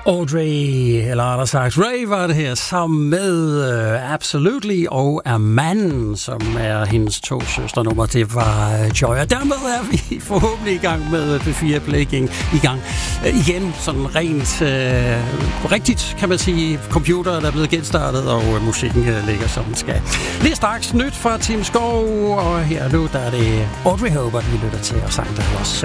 Audrey, eller rettere sagt Ray, var det her, sammen med Absolutely og Aman, som er hendes to søsternummer. Det var Joy, og dermed er vi forhåbentlig i gang med P4 Play i gang igen, sådan rent rigtigt, kan man sige. Computeren er blevet genstartet, og musikken ligger som den skal. Lige straks nyt fra Tim Skov, og her nu, der er det Audrey Hopper, vi lytter til, og sang der også